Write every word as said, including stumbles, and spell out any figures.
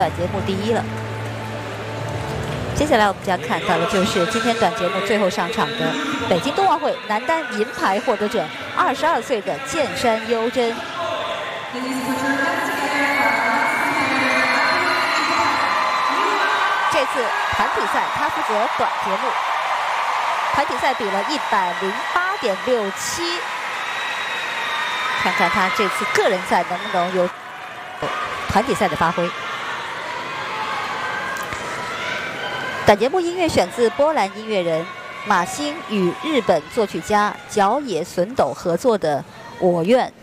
短节目第一了。接下来我们将看到的就是今天短节目最后上场的北京冬奥会男单银牌获得者，二十二岁的剑山优真。这次团体赛他负责短节目，团体赛比了一百零八点六七，看看他这次个人赛能不能有团体赛的发挥。本节目音乐选自波兰音乐人马星与日本作曲家角野隼斗合作的《我愿